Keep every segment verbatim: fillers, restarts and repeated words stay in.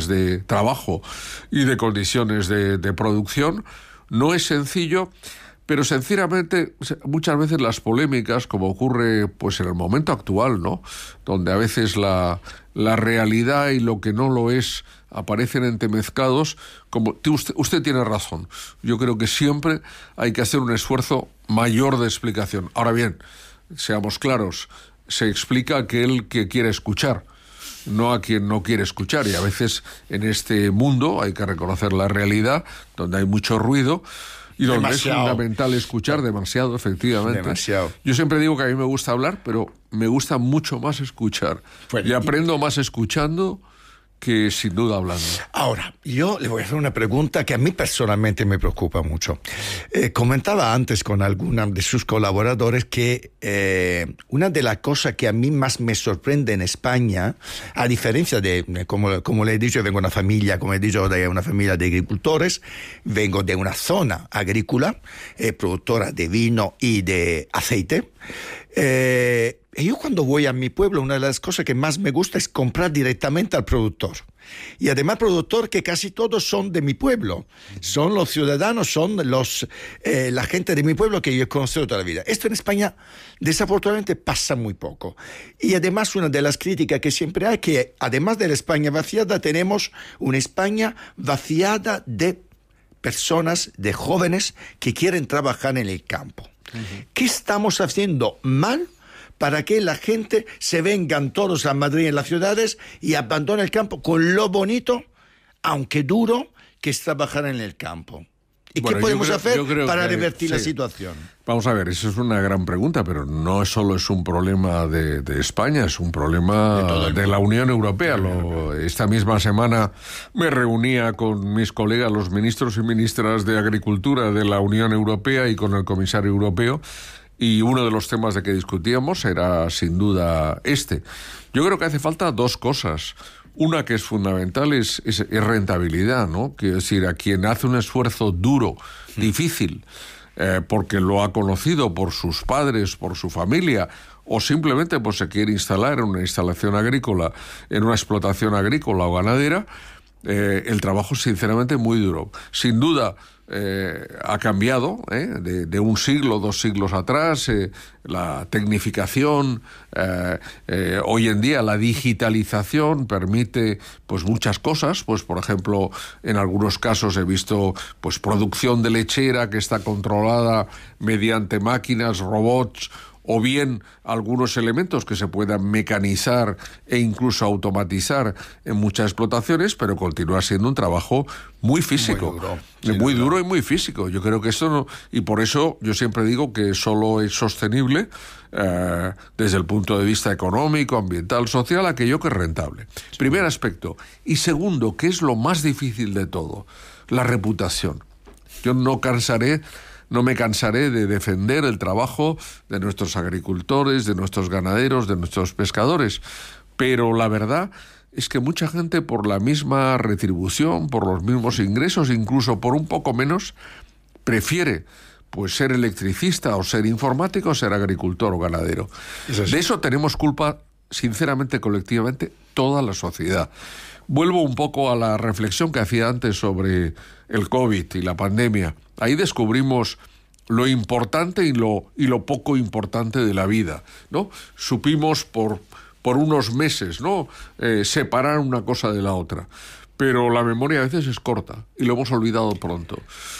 condiciones de trabajo y de condiciones de, de producción. No es sencillo, pero sencillamente muchas veces las polémicas, como ocurre pues en el momento actual, ¿no?, donde a veces la, la realidad y lo que no lo es aparecen entremezclados, como usted, usted tiene razón. Yo creo que siempre hay que hacer un esfuerzo mayor de explicación. Ahora bien, seamos claros, se explica a aquel que quiere escuchar, no a quien no quiere escuchar, y a veces en este mundo hay que reconocer la realidad, donde hay mucho ruido y donde demasiado. Es fundamental escuchar demasiado, efectivamente. Demasiado. Yo siempre digo que a mí me gusta hablar, pero me gusta mucho más escuchar. Pues, y aprendo más escuchando que sin duda hablando. Ahora, yo le voy a hacer una pregunta que a mí personalmente me preocupa mucho. Eh, comentaba antes con alguna de sus colaboradores que eh, una de las cosas que a mí más me sorprende en España, a diferencia de, como, como le he dicho, vengo de una familia, como he dicho, de una familia de agricultores, vengo de una zona agrícola, eh, productora de vino y de aceite. Eh, y yo cuando voy a mi pueblo, una de las cosas que más me gusta es comprar directamente al productor. Y además productor que casi todos son de mi pueblo. Son los ciudadanos, son los eh, la gente de mi pueblo que yo he conocido toda la vida. Esto en España desafortunadamente pasa muy poco. Y además una de las críticas que siempre hay, que además de la España vaciada, tenemos una España vaciada de personas, de jóvenes que quieren trabajar en el campo. Uh-huh. ¿Qué estamos haciendo mal para que la gente se vengan todos a Madrid en las ciudades y abandone el campo con lo bonito, aunque duro, que es trabajar en el campo? ¿Y bueno, qué podemos creo, hacer para que, revertir sí. la situación? Vamos a ver, eso es una gran pregunta, pero no solo es un problema de, de España, es un problema de, de la Unión Europea. Lo, esta misma semana me reunía con mis colegas, los ministros y ministras de Agricultura de la Unión Europea y con el comisario europeo, y uno de los temas de que discutíamos era sin duda este. Yo creo que hace falta dos cosas. Una que es fundamental es, es, es rentabilidad, ¿no? Quiero decir, a quien hace un esfuerzo duro, difícil, eh, porque lo ha conocido por sus padres, por su familia, o simplemente pues se quiere instalar en una instalación agrícola, en una explotación agrícola o ganadera, eh, el trabajo es sinceramente muy duro. Sin duda, Eh, ha cambiado ¿eh? de, de un siglo, dos siglos atrás, eh, la tecnificación, eh, eh, hoy en día la digitalización permite pues muchas cosas, pues por ejemplo en algunos casos he visto pues producción de lechera que está controlada mediante máquinas, robots, o bien algunos elementos que se puedan mecanizar e incluso automatizar en muchas explotaciones, pero continúa siendo un trabajo muy físico, muy duro, sí, muy duro y muy físico. Yo creo que esto no, y por eso yo siempre digo que solo es sostenible eh, desde el punto de vista económico, ambiental, social, aquello que es rentable. Sí. Primer aspecto. Y segundo, que es lo más difícil de todo, la reputación. Yo no cansaré No me cansaré de defender el trabajo de nuestros agricultores, de nuestros ganaderos, de nuestros pescadores. Pero la verdad es que mucha gente, por la misma retribución, por los mismos ingresos, incluso por un poco menos, prefiere pues ser electricista o ser informático o ser agricultor o ganadero. Eso de eso tenemos culpa, sinceramente, colectivamente, toda la sociedad. Vuelvo un poco a la reflexión que hacía antes sobre el COVID y la pandemia. Ahí descubrimos lo importante y lo, y lo poco importante de la vida, ¿no? Supimos por, por unos meses, ¿no?, eh, separar una cosa de la otra. Pero la memoria a veces es corta y lo hemos olvidado pronto.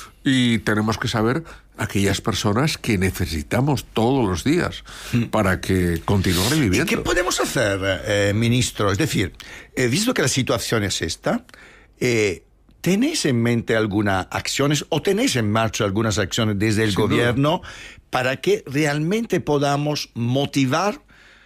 Y tenemos que saber aquellas personas que necesitamos todos los días para que continúen viviendo. ¿Y qué podemos hacer, eh, ministro? Es decir, eh, visto que la situación es esta, eh, ¿tenéis en mente algunas acciones o tenéis en marcha algunas acciones desde el Sin gobierno duda. para que realmente podamos motivar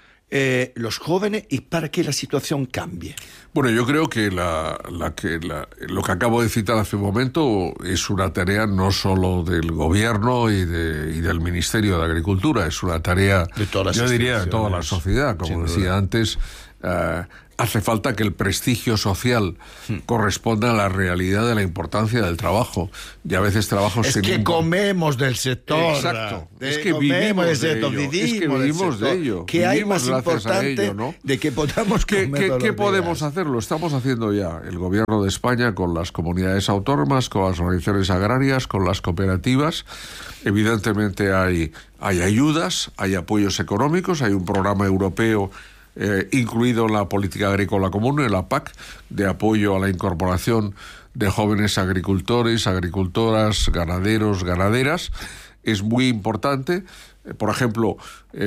Eh, los jóvenes y para que la situación cambie? Bueno, yo creo que, la, la que la, lo que acabo de citar hace un momento es una tarea no solo del gobierno y, de, y del Ministerio de Agricultura, es una tarea, de todas yo diría, de toda la sociedad. Como decía antes, uh, hace falta que el prestigio social hmm. corresponda a la realidad de la importancia del trabajo. Y a veces trabajo es sin que ningún... comemos del sector. Exacto. De, es que vivimos del de sector, ello. Vivimos es que vivimos de ello. ¿Qué hay vivimos más importante ello, ¿no? de que podamos comer ¿Qué, qué, ¿qué podemos días? hacer? Lo estamos haciendo ya. El gobierno de España con las comunidades autónomas, con las organizaciones agrarias, con las cooperativas. Evidentemente hay, hay ayudas, hay apoyos económicos, hay un programa europeo Eh, incluido en la política agrícola común, en la P A C, de apoyo a la incorporación de jóvenes agricultores, agricultoras, ganaderos, ganaderas. Es muy importante. Eh, por ejemplo,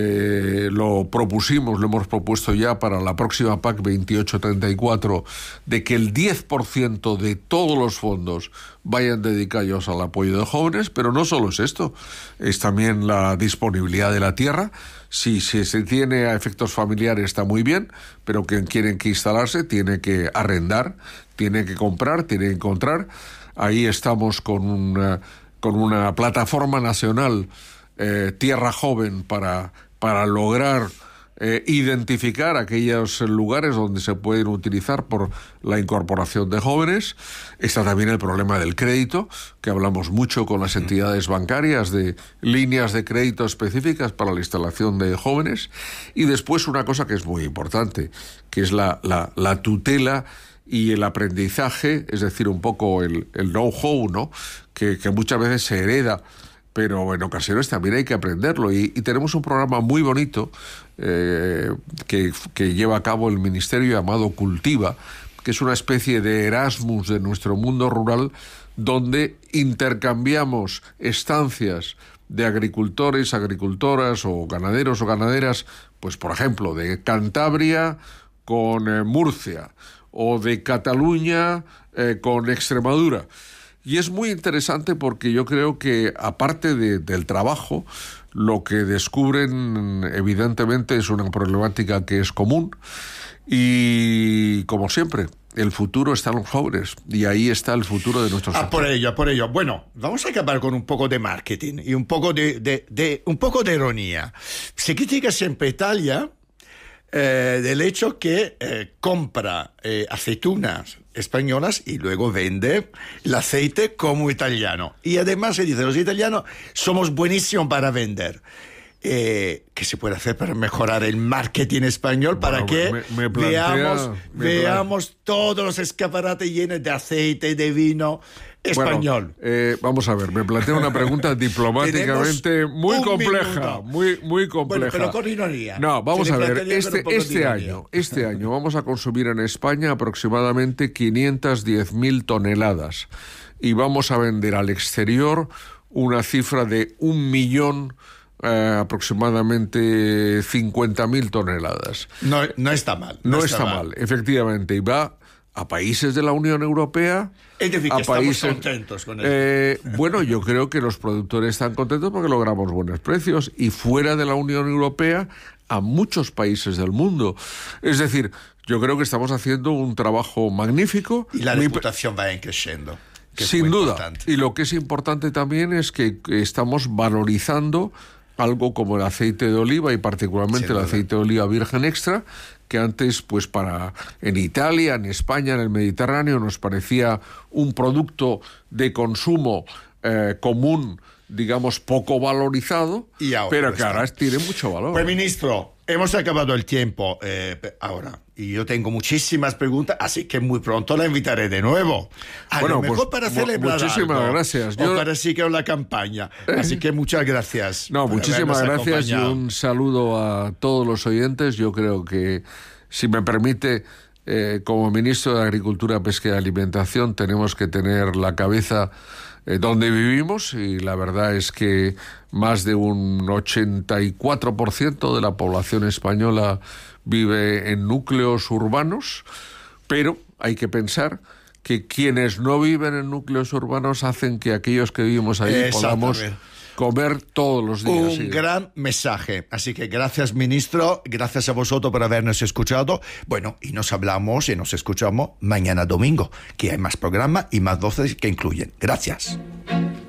eh, lo propusimos, lo hemos propuesto ya para la próxima P A C veintiocho treinta y cuatro, de que el diez por ciento de todos los fondos vayan dedicados al apoyo de jóvenes, pero no solo es esto, es también la disponibilidad de la tierra. Si, si se tiene a efectos familiares está muy bien, pero quien quiere que instalarse tiene que arrendar, tiene que comprar, tiene que encontrar. Ahí estamos con una, con una plataforma nacional, eh, Tierra Joven, para, para lograr eh, identificar aquellos lugares donde se pueden utilizar por la incorporación de jóvenes. Está también el problema del crédito, que hablamos mucho con las entidades bancarias, de líneas de crédito específicas para la instalación de jóvenes. Y después una cosa que es muy importante, que es la, la, la tutela y el aprendizaje, es decir, un poco el, el know-how, ¿no? que, que muchas veces se hereda, pero en ocasiones también hay que aprenderlo. Y, y tenemos un programa muy bonito eh, que, que lleva a cabo el Ministerio, llamado Cultiva, que es una especie de Erasmus de nuestro mundo rural, donde intercambiamos estancias de agricultores, agricultoras o ganaderos o ganaderas, pues por ejemplo, de Cantabria con eh, Murcia, o de Cataluña eh, con Extremadura. Y es muy interesante porque yo creo que, aparte de, del trabajo, lo que descubren evidentemente es una problemática que es común. Y, como siempre, el futuro está en los jóvenes, y ahí está el futuro de nuestros Ah, por ello, por ello. Bueno, vamos a acabar con un poco de marketing y un poco de, de, de, un poco de ironía. Se critica siempre Italia eh, del hecho que eh, compra eh, aceitunas españolas y luego vende el aceite como italiano. Y además se dice, los italianos somos buenísimos para vender. Eh, ¿Qué se puede hacer para mejorar el marketing español? Bueno, para que me, me plantea, veamos, me veamos plantea. todos los escaparates llenos de aceite, de vino español. Bueno, eh, vamos a ver, me plantea una pregunta diplomáticamente muy compleja, muy, muy compleja. Bueno, pero con ironía. No, vamos a ver, este, este año, este año vamos a consumir en España aproximadamente quinientas diez mil toneladas y vamos a vender al exterior una cifra de un millón Eh, aproximadamente cincuenta mil toneladas. No, no está mal. No, no está, está mal. mal, efectivamente. Y va a países de la Unión Europea. Es decir, a que países, estamos contentos con eso. Eh, bueno, yo creo que los productores están contentos porque logramos buenos precios. Y fuera de la Unión Europea, a muchos países del mundo. Es decir, yo creo que estamos haciendo un trabajo magnífico. Y la reputación va creciendo. Sin duda. Importante. Y lo que es importante también es que estamos valorizando algo como el aceite de oliva, y particularmente el aceite de oliva virgen extra, que antes, pues para en Italia, en España, en el Mediterráneo, nos parecía un producto de consumo eh, común, digamos, poco valorizado, y ahora pero que ahora tiene mucho valor. Pues, ministro, hemos acabado el tiempo eh, ahora, y yo tengo muchísimas preguntas, así que muy pronto la invitaré de nuevo. A bueno, lo mejor pues, para celebrar muchísimas algo, gracias. Yo... O para seguir la campaña. Así que muchas gracias. No, muchísimas gracias y un saludo a todos los oyentes. Yo creo que, si me permite, eh, como ministro de Agricultura, Pesca y Alimentación, tenemos que tener la cabeza eh, donde vivimos, y la verdad es que más de un ochenta y cuatro por ciento de la población española vive en núcleos urbanos, pero hay que pensar que quienes no viven en núcleos urbanos hacen que aquellos que vivimos ahí podamos comer todos los días. Un sí. gran mensaje. Así que gracias, ministro. Gracias a vosotros por habernos escuchado. Bueno, y nos hablamos y nos escuchamos mañana domingo, que hay más programa y más voces que incluyen. Gracias.